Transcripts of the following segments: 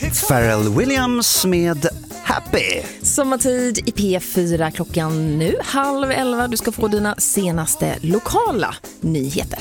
Pharrell Williams med Happy. Sommartid i P4, klockan nu 10:30. Du ska få dina senaste lokala nyheter.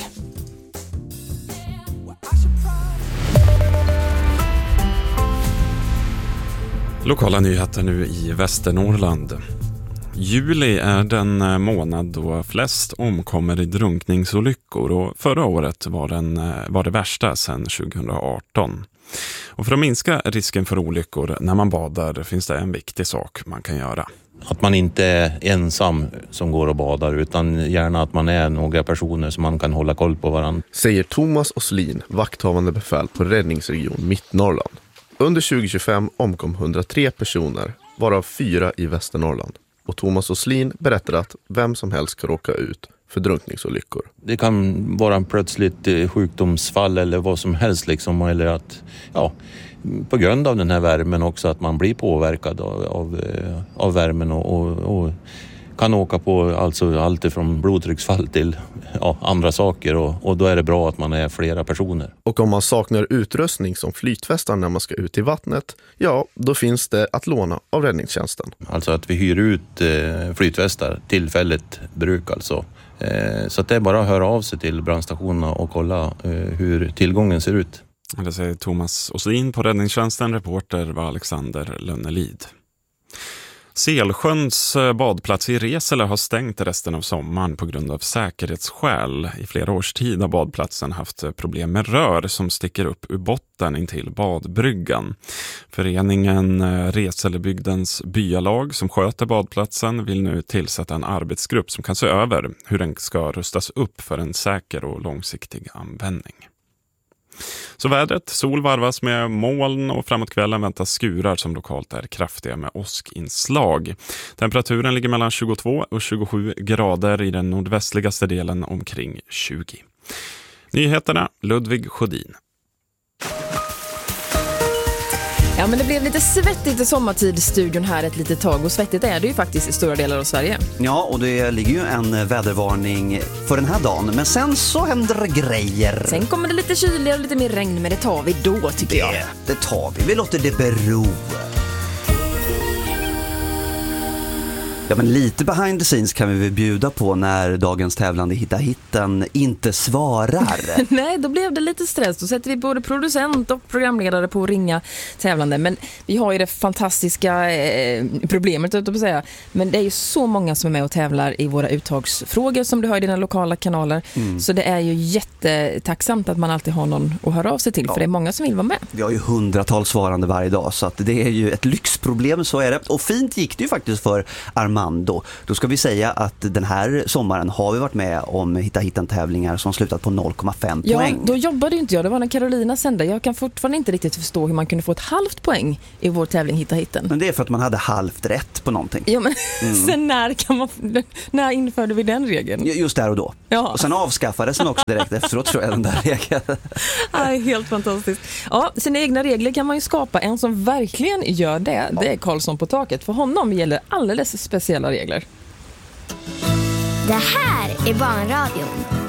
Lokala nyheter nu i Västernorrland. Juli är den månad då flest omkommer i drunkningsolyckor och förra året var det värsta sedan 2018. Och för att minska risken för olyckor när man badar finns det en viktig sak man kan göra. Att man inte är ensam som går och badar utan gärna att man är några personer som man kan hålla koll på varandra. Säger Thomas Åslin, vakthavande befäl på Räddningsregion Mittnorrland. Under 2025 omkom 103 personer, varav 4 i Västernorrland. Och Thomas Åslin berättar att vem som helst kan råka ut för drunkningsolyckor. Det kan vara en plötsligt sjukdomsfall eller vad som helst liksom, eller att på grund av den här värmen också att man blir påverkad av värmen och kan åka på alltså allt ifrån blodtrycksfall till andra saker och då är det bra att man är flera personer. Och om man saknar utrustning som flytvästar när man ska ut i vattnet, då finns det att låna av räddningstjänsten. Alltså att vi hyr ut flytvästar, tillfälligt bruk alltså. Så att det är bara att höra av sig till brandstationerna och kolla hur tillgången ser ut. Det säger Thomas Åslin på räddningstjänsten, reporter var Alexander Lönnelid. Selsjöns badplats i Resele har stängt resten av sommaren på grund av säkerhetsskäl. I flera års tid har badplatsen haft problem med rör som sticker upp ur botten intill badbryggan. Föreningen Reselebygdens byalag som sköter badplatsen vill nu tillsätta en arbetsgrupp som kan se över hur den ska rustas upp för en säker och långsiktig användning. Så vädret, sol varvas med moln och framåt kvällen väntas skurar som lokalt är kraftiga med åskinslag. Temperaturen ligger mellan 22 och 27 grader i den nordvästligaste delen omkring 20. Nyheterna, Ludvig Sjödin. Ja, men det blev lite svettigt i sommartid i studion här ett litet tag. Och svettigt är det ju faktiskt i stora delar av Sverige. Ja, och det ligger ju en vädervarning för den här dagen. Men sen så händer det grejer. Sen kommer det lite kyligare och lite mer regn, men det tar vi då tycker jag. Det tar vi. Vi låter det bero. Ja, men lite behind the scenes kan vi väl bjuda på när dagens tävlande Hitta Hitten inte svarar. Nej, då blev det lite stress. Då sätter vi både producent och programledare på att ringa tävlande. Men vi har ju det fantastiska problemet att säga. Men det är ju så många som är med och tävlar i våra uttagsfrågor som du har i dina lokala kanaler. Så det är ju jättetacksamt att man alltid har någon att höra av sig till. För det är många som vill vara med. Vi har ju hundratals svarande varje dag så att det är ju ett lyxproblem, så är det. Och fint gick det ju faktiskt för Armando. Då ska vi säga att den här sommaren har vi varit med om Hitta Hitten-tävlingar som slutat på 0,5 poäng. Ja, då jobbade ju inte jag. Det var när Carolina sände. Jag kan fortfarande inte riktigt förstå hur man kunde få ett halvt poäng i vår tävling Hitta Hitten. Men det är för att man hade halvt rätt på någonting. Ja, men sen när införde vi den regeln? Just där och då. Ja. Och sen avskaffades den också direkt efteråt, tror jag, den där regeln. Nej, helt fantastiskt. Ja, sina egna regler kan man ju skapa. En som verkligen gör det är Karlsson på taket. För honom gäller alldeles speciella regler. Det här är Barnradion.